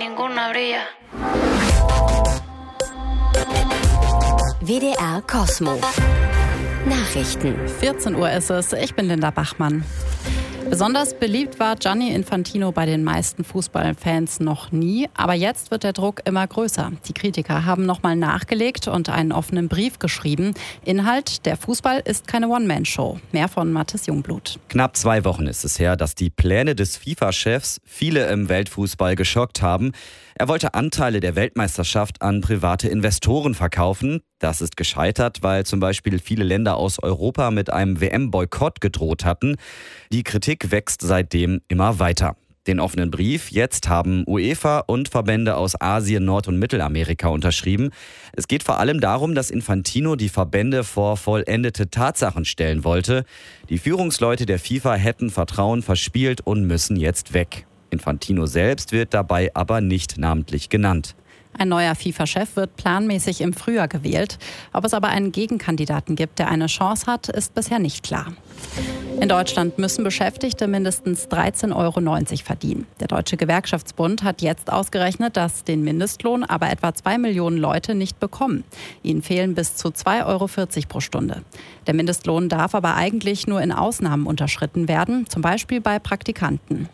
ninguna brilla. WDR Cosmo. Nachrichten. 14 Uhr ist es. Ich bin Linda Bachmann. Besonders beliebt war Gianni Infantino bei den meisten Fußballfans noch nie. Aber jetzt wird der Druck immer größer. Die Kritiker haben nochmal nachgelegt und einen offenen Brief geschrieben. Inhalt: Der Fußball ist keine One-Man-Show. Mehr von Mathis Jungblut. Knapp 2 Wochen ist es her, dass die Pläne des FIFA-Chefs viele im Weltfußball geschockt haben. Er wollte Anteile der Weltmeisterschaft an private Investoren verkaufen. Das ist gescheitert, weil zum Beispiel viele Länder aus Europa mit einem WM-Boykott gedroht hatten. Die Kritik wächst seitdem immer weiter. Den offenen Brief jetzt haben UEFA und Verbände aus Asien, Nord- und Mittelamerika unterschrieben. Es geht vor allem darum, dass Infantino die Verbände vor vollendete Tatsachen stellen wollte. Die Führungsleute der FIFA hätten Vertrauen verspielt und müssen jetzt weg. Infantino selbst wird dabei aber nicht namentlich genannt. Ein neuer FIFA-Chef wird planmäßig im Frühjahr gewählt. Ob es aber einen Gegenkandidaten gibt, der eine Chance hat, ist bisher nicht klar. In Deutschland müssen Beschäftigte mindestens 13,90 € verdienen. Der Deutsche Gewerkschaftsbund hat jetzt ausgerechnet, dass den Mindestlohn aber etwa 2 Millionen Leute nicht bekommen. Ihnen fehlen bis zu 2,40 € pro Stunde. Der Mindestlohn darf aber eigentlich nur in Ausnahmen unterschritten werden, zum Beispiel bei Praktikanten.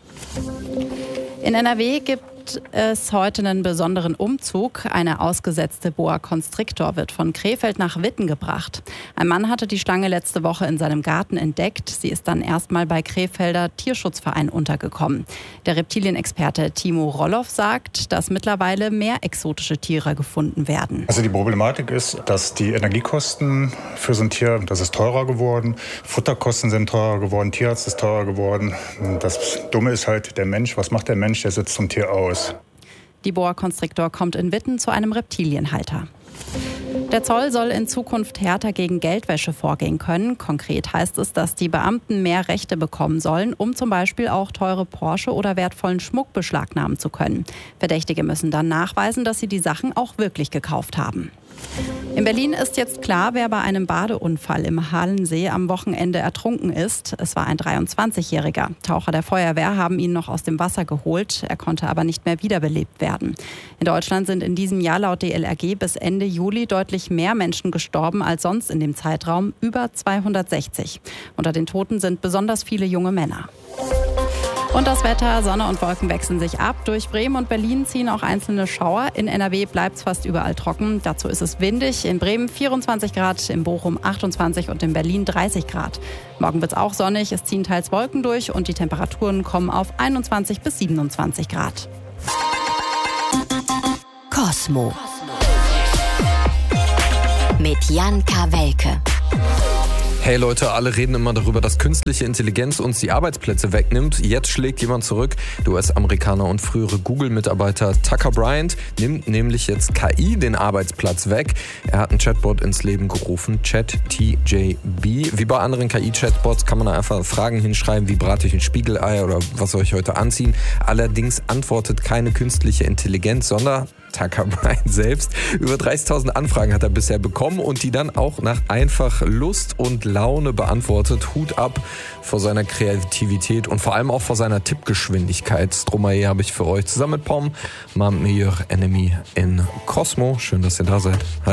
In NRW gibt es heute einen besonderen Umzug. Eine ausgesetzte Boa Constrictor wird von Krefeld nach Witten gebracht. Ein Mann hatte die Schlange letzte Woche in seinem Garten entdeckt. Sie ist dann erstmal bei Krefelder Tierschutzverein untergekommen. Der Reptilienexperte Timo Rolloff sagt, dass mittlerweile mehr exotische Tiere gefunden werden. Also die Problematik ist, dass die Energiekosten für so ein Tier, das ist teurer geworden. Futterkosten sind teurer geworden, Tierarzt ist teurer geworden. Das Dumme ist halt der Mensch. Was macht der Mensch? Der setzt zum Tier aus. Die Boa Constrictor kommt in Witten zu einem Reptilienhalter. Der Zoll soll in Zukunft härter gegen Geldwäsche vorgehen können. Konkret heißt es, dass die Beamten mehr Rechte bekommen sollen, um zum Beispiel auch teure Porsche oder wertvollen Schmuck beschlagnahmen zu können. Verdächtige müssen dann nachweisen, dass sie die Sachen auch wirklich gekauft haben. In Berlin ist jetzt klar, wer bei einem Badeunfall im Halensee am Wochenende ertrunken ist. Es war ein 23-Jähriger. Taucher der Feuerwehr haben ihn noch aus dem Wasser geholt. Er konnte aber nicht mehr wiederbelebt werden. In Deutschland sind in diesem Jahr laut DLRG bis Ende Juli deutlich mehr Menschen gestorben als sonst in dem Zeitraum, über 260. Unter den Toten sind besonders viele junge Männer. Und das Wetter: Sonne und Wolken wechseln sich ab. Durch Bremen und Berlin ziehen auch einzelne Schauer. In NRW bleibt es fast überall trocken. Dazu ist es windig. In Bremen 24 Grad, in Bochum 28 und in Berlin 30 Grad. Morgen wird es auch sonnig. Es ziehen teils Wolken durch und die Temperaturen kommen auf 21 bis 27 Grad. Cosmo. Mit Jan Kawelke. Hey Leute, alle reden immer darüber, dass künstliche Intelligenz uns die Arbeitsplätze wegnimmt. Jetzt schlägt jemand zurück. Der US-Amerikaner und frühere Google-Mitarbeiter Tucker Bryant nimmt nämlich jetzt KI den Arbeitsplatz weg. Er hat einen Chatbot ins Leben gerufen, ChatTJB. Wie bei anderen KI-Chatbots kann man da einfach Fragen hinschreiben, wie brate ich ein Spiegelei oder was soll ich heute anziehen. Allerdings antwortet keine künstliche Intelligenz, sondern Tucker Bryant selbst. Über 30.000 Anfragen hat er bisher bekommen und die dann auch nach einfach Lust und Laune beantwortet. Hut ab vor seiner Kreativität und vor allem auch vor seiner Tippgeschwindigkeit. Stromae habe ich für euch zusammen mit Pom, Ma Meilleur Enemy in Cosmo. Schön, dass ihr da seid. Hi.